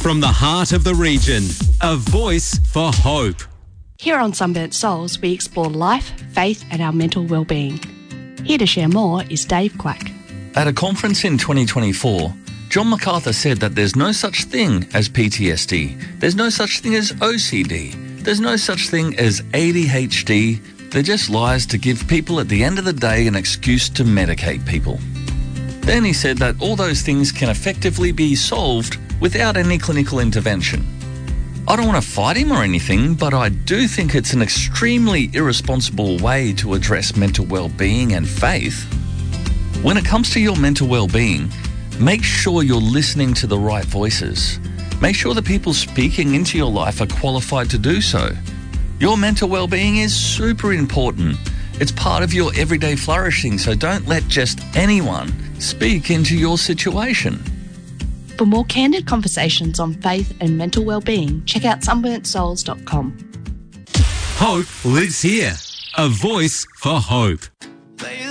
From the heart of the region, a voice for hope. Here on Sunburnt Souls, we explore life, faith and our mental well-being. Here to share more is Dave Quack. At a conference in 2024, John MacArthur said that there's no such thing as PTSD, there's no such thing as OCD, there's no such thing as ADHD, they're just lies to give people at the end of the day an excuse to medicate people. Then he said that all those things can effectively be solved without any clinical intervention. I don't want to fight him or anything, but I do think it's an extremely irresponsible way to address mental well-being and faith. When it comes to your mental well-being, make sure you're listening to the right voices. Make sure the people speaking into your life are qualified to do so. Your mental well-being is super important. It's part of your everyday flourishing, so don't let just anyone speak into your situation. For more candid conversations on faith and mental well-being, check out sunburntsouls.com. Hope lives here. A voice for hope.